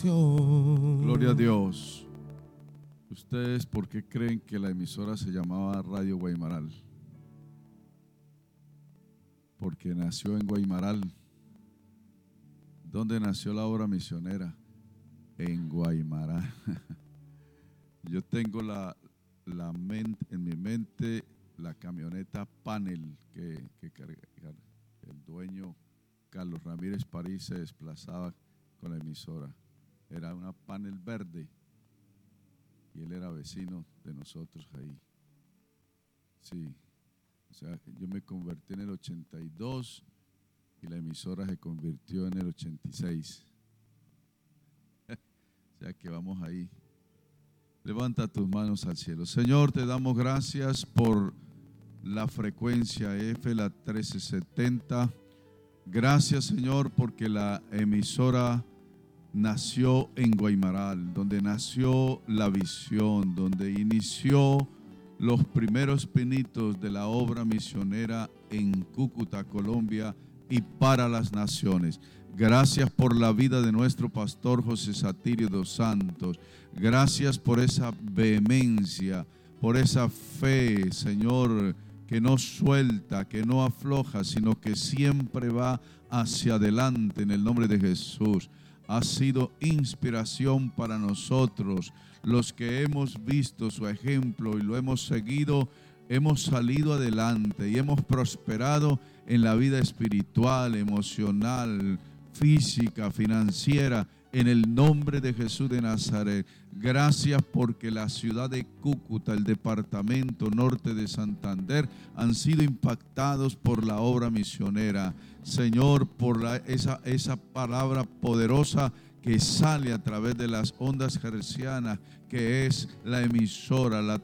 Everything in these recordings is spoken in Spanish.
Gloria a Dios. ¿Ustedes por qué creen que la emisora se llamaba Radio Guaymaral? Porque nació en Guaymaral. ¿Dónde nació la obra misionera? En Guaymaral. Yo tengo en mi mente la camioneta panel que el dueño Carlos Ramírez París se desplazaba con la emisora. Era una panel verde y él era vecino de nosotros ahí. Sí, o sea, yo me convertí en el 82 y la emisora se convirtió en el 86. O sea que vamos ahí. Levanta tus manos al cielo. Señor, te damos gracias por la frecuencia F, la 1370. Gracias, Señor, porque la emisora nació en Guaymaral, donde nació la visión, donde inició los primeros pinitos de la obra misionera en Cúcuta, Colombia, y para las naciones. Gracias por la vida de nuestro pastor José Satirio dos Santos. Gracias por esa vehemencia, por esa fe, Señor, que no suelta, que no afloja, sino que siempre va hacia adelante en el nombre de Jesús. Ha sido inspiración para nosotros, los que hemos visto su ejemplo y lo hemos seguido. Hemos salido adelante y hemos prosperado en la vida espiritual, emocional, física, financiera, en el nombre de Jesús de Nazaret. Gracias porque la ciudad de Cúcuta, el departamento norte de Santander, han sido impactados por la obra misionera. Señor, por esa palabra poderosa que sale a través de las ondas hercianas, que es la emisora, la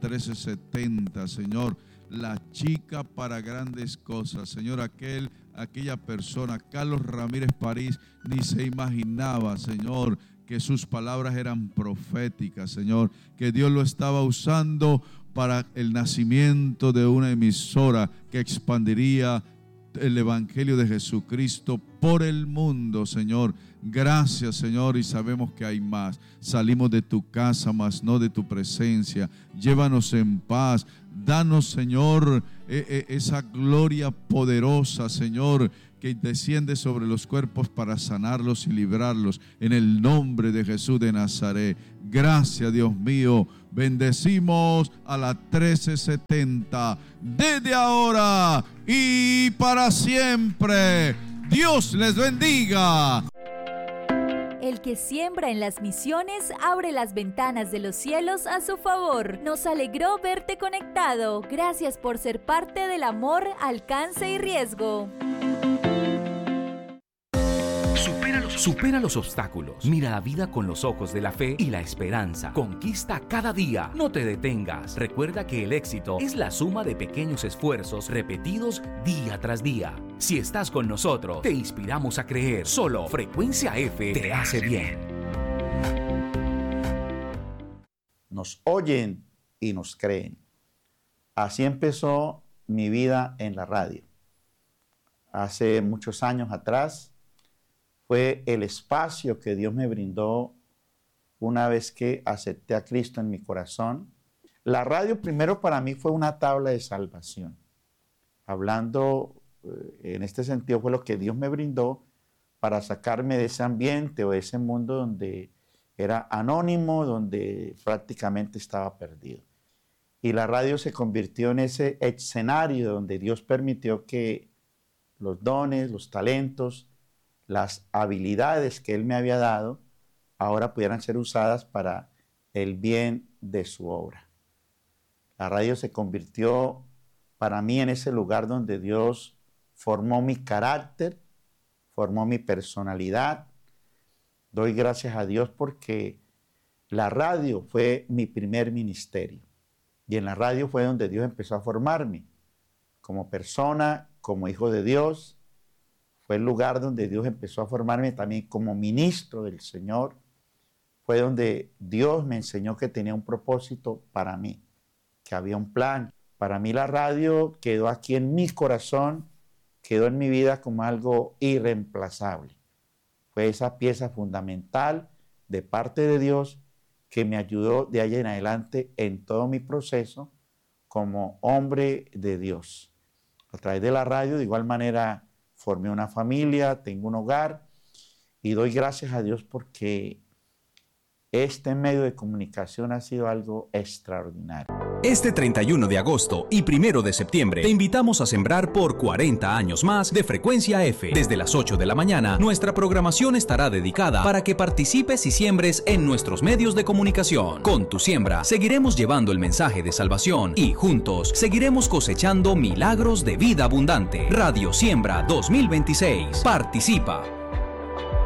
1370, Señor, la chica para grandes cosas. Señor, aquella persona, Carlos Ramírez París, ni se imaginaba, Señor, que sus palabras eran proféticas, Señor, que Dios lo estaba usando para el nacimiento de una emisora que expandiría el Evangelio de Jesucristo por el mundo, Señor. Gracias, Señor, y sabemos que hay más. Salimos de tu casa, mas no de tu presencia. Llévanos en paz. Danos, Señor, esa gloria poderosa, Señor, que desciende sobre los cuerpos para sanarlos y librarlos en el nombre de Jesús de Nazaret. Gracias, Dios mío. Bendecimos a la 1370 desde ahora y para siempre. Dios les bendiga. El que siembra en las misiones abre las ventanas de los cielos a su favor. Nos alegró verte conectado. Gracias por ser parte del amor, alcance y riesgo. Supera los obstáculos. Mira la vida con los ojos de la fe y la esperanza. Conquista cada día. No te detengas. Recuerda que el éxito es la suma de pequeños esfuerzos repetidos día tras día. Si estás con nosotros, te inspiramos a creer. Solo Frecuencia F te hace bien. Nos oyen y nos creen. Así empezó mi vida en la radio. Hace muchos años atrás, fue el espacio que Dios me brindó una vez que acepté a Cristo en mi corazón. La radio primero para mí fue una tabla de salvación. Hablando en este sentido fue lo que Dios me brindó para sacarme de ese ambiente o de ese mundo donde era anónimo, donde prácticamente estaba perdido. Y la radio se convirtió en ese escenario donde Dios permitió que los dones, los talentos, las habilidades que Él me había dado, ahora pudieran ser usadas para el bien de su obra. La radio se convirtió para mí en ese lugar donde Dios formó mi carácter, formó mi personalidad. Doy gracias a Dios porque la radio fue mi primer ministerio. Y en la radio fue donde Dios empezó a formarme como persona, como hijo de Dios. Fue el lugar donde Dios empezó a formarme también como ministro del Señor. Fue donde Dios me enseñó que tenía un propósito para mí, que había un plan. Para mí la radio quedó aquí en mi corazón, quedó en mi vida como algo irreemplazable. Fue esa pieza fundamental de parte de Dios que me ayudó de ahí en adelante en todo mi proceso como hombre de Dios. A través de la radio, de igual manera, formé una familia, tengo un hogar y doy gracias a Dios porque este medio de comunicación ha sido algo extraordinario. Este 31 de agosto y 1 de septiembre te invitamos a sembrar por 40 años más de Frecuencia F. Desde las 8 de la mañana, nuestra programación estará dedicada para que participes y siembres en nuestros medios de comunicación. Con tu siembra, seguiremos llevando el mensaje de salvación y juntos seguiremos cosechando milagros de vida abundante. Radio Siembra 2026. Participa.